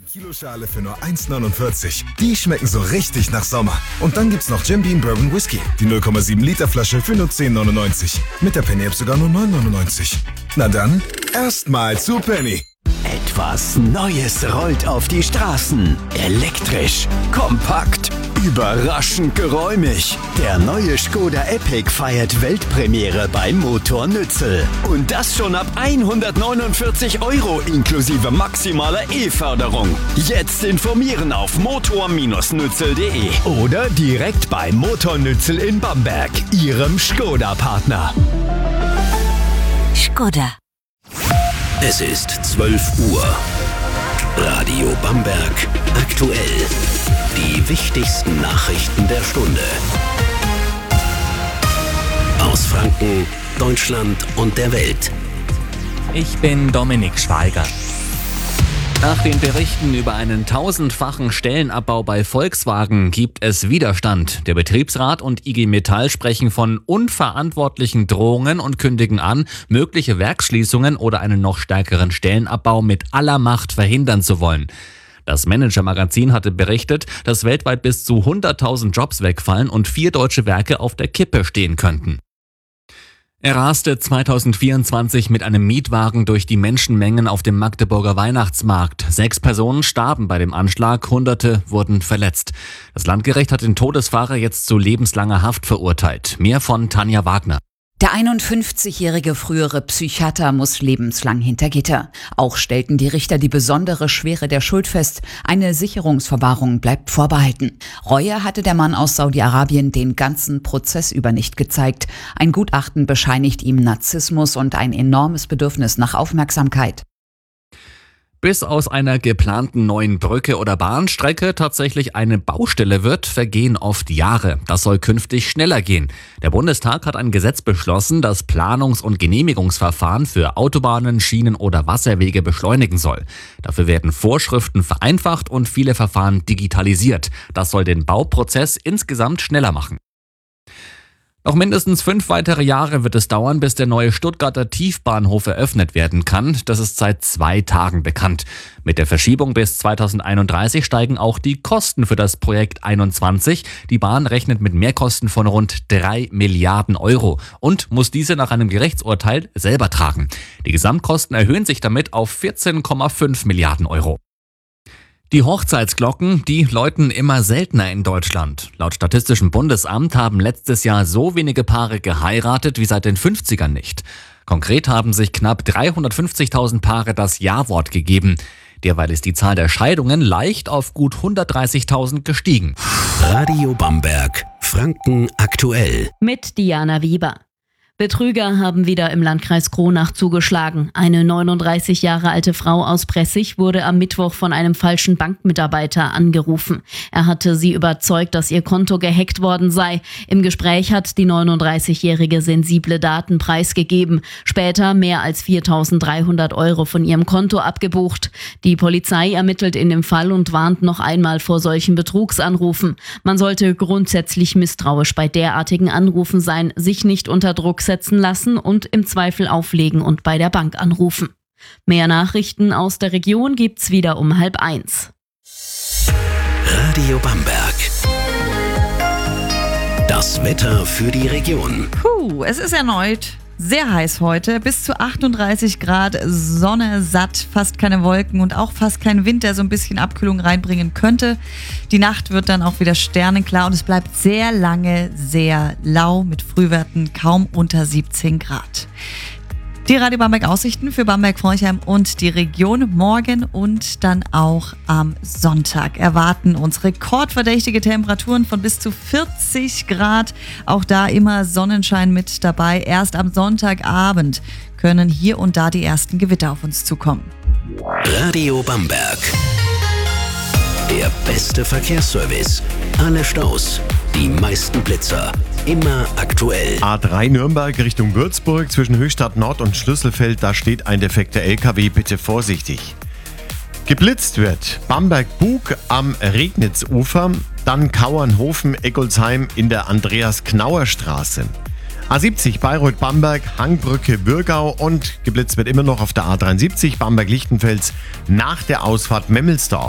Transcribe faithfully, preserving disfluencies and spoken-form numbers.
Kiloschale für nur eins neunundvierzig. Die schmecken so richtig nach Sommer. Und dann gibt's noch Jim Beam Bourbon Whisky. Die null Komma sieben Liter Flasche für nur zehn neunundneunzig. Mit der Penny App sogar nur neun neunundneunzig. Na dann, erstmal zu Penny. Etwas Neues rollt auf die Straßen. Elektrisch, kompakt, überraschend geräumig. Der neue Skoda Epic feiert Weltpremiere bei Motor Nützel. Und das schon ab hundertneunundvierzig Euro inklusive maximaler E-Förderung. Jetzt informieren auf motor Nützel punkt de oder direkt bei Motor Nützel in Bamberg, Ihrem Skoda-Partner. Skoda. Es ist zwölf Uhr. Radio Bamberg aktuell. Die wichtigsten Nachrichten der Stunde. Aus Franken, Deutschland und der Welt. Ich bin Dominik Schweiger. Nach den Berichten über einen tausendfachen Stellenabbau bei Volkswagen gibt es Widerstand. Der Betriebsrat und I G Metall sprechen von unverantwortlichen Drohungen und kündigen an, mögliche Werksschließungen oder einen noch stärkeren Stellenabbau mit aller Macht verhindern zu wollen. Das Manager-Magazin hatte berichtet, dass weltweit bis zu hunderttausend Jobs wegfallen und vier deutsche Werke auf der Kippe stehen könnten. Er raste zweitausendvierundzwanzig mit einem Mietwagen durch die Menschenmengen auf dem Magdeburger Weihnachtsmarkt. Sechs Personen starben bei dem Anschlag, Hunderte wurden verletzt. Das Landgericht hat den Todesfahrer jetzt zu lebenslanger Haft verurteilt. Mehr von Tanja Wagner. Der einundfünfzigjährige frühere Psychiater muss lebenslang hinter Gitter. Auch stellten die Richter die besondere Schwere der Schuld fest. Eine Sicherungsverwahrung bleibt vorbehalten. Reue hatte der Mann aus Saudi-Arabien den ganzen Prozess über nicht gezeigt. Ein Gutachten bescheinigt ihm Narzissmus und ein enormes Bedürfnis nach Aufmerksamkeit. Bis aus einer geplanten neuen Brücke oder Bahnstrecke tatsächlich eine Baustelle wird, vergehen oft Jahre. Das soll künftig schneller gehen. Der Bundestag hat ein Gesetz beschlossen, das Planungs- und Genehmigungsverfahren für Autobahnen, Schienen oder Wasserwege beschleunigen soll. Dafür werden Vorschriften vereinfacht und viele Verfahren digitalisiert. Das soll den Bauprozess insgesamt schneller machen. Noch mindestens fünf weitere Jahre wird es dauern, bis der neue Stuttgarter Tiefbahnhof eröffnet werden kann. Das ist seit zwei Tagen bekannt. Mit der Verschiebung bis zweitausendeinunddreißig steigen auch die Kosten für das Projekt einundzwanzig. Die Bahn rechnet mit Mehrkosten von rund drei Milliarden Euro und muss diese nach einem Gerichtsurteil selber tragen. Die Gesamtkosten erhöhen sich damit auf vierzehn Komma fünf Milliarden Euro. Die Hochzeitsglocken, die läuten immer seltener in Deutschland. Laut Statistischem Bundesamt haben letztes Jahr so wenige Paare geheiratet wie seit den fünfzigern nicht. Konkret haben sich knapp dreihundertfünfzigtausend Paare das Ja-Wort gegeben. Derweil ist die Zahl der Scheidungen leicht auf gut hundertdreißigtausend gestiegen. Radio Bamberg, Franken aktuell. Mit Diana Wieber. Betrüger haben wieder im Landkreis Kronach zugeschlagen. Eine neununddreißig Jahre alte Frau aus Pressig wurde am Mittwoch von einem falschen Bankmitarbeiter angerufen. Er hatte sie überzeugt, dass ihr Konto gehackt worden sei. Im Gespräch hat die neununddreißigjährige sensible Daten preisgegeben. Später mehr als viertausenddreihundert Euro von ihrem Konto abgebucht. Die Polizei ermittelt in dem Fall und warnt noch einmal vor solchen Betrugsanrufen. Man sollte grundsätzlich misstrauisch bei derartigen Anrufen sein, sich nicht unter Druck setzen lassen und im Zweifel auflegen und bei der Bank anrufen. Mehr Nachrichten aus der Region gibt's wieder um halb eins. Radio Bamberg. Das Wetter für die Region. Puh, es ist erneut sehr heiß heute, bis zu achtunddreißig Grad, Sonne satt, fast keine Wolken und auch fast kein Wind, der so ein bisschen Abkühlung reinbringen könnte. Die Nacht wird dann auch wieder sternenklar und es bleibt sehr lange sehr lau mit Frühwerten kaum unter siebzehn Grad. Die Radio Bamberg Aussichten für Bamberg-Forchheim und die Region morgen und dann auch am Sonntag erwarten uns rekordverdächtige Temperaturen von bis zu vierzig Grad. Auch da immer Sonnenschein mit dabei. Erst am Sonntagabend können hier und da die ersten Gewitter auf uns zukommen. Radio Bamberg. Der beste Verkehrsservice. Alle Staus, die meisten Blitzer. Immer aktuell. A drei Nürnberg Richtung Würzburg zwischen Höchstadt Nord und Schlüsselfeld, da steht ein defekter L K W, bitte vorsichtig. Geblitzt wird Bamberg-Bug am Regnitzufer, dann Kauernhofen-Eggolsheim in der Andreas-Knauer-Straße. A siebzig Bayreuth-Bamberg, Hangbrücke-Bürgau und geblitzt wird immer noch auf der A dreiundsiebzig Bamberg-Lichtenfels nach der Ausfahrt Memmelsdorf.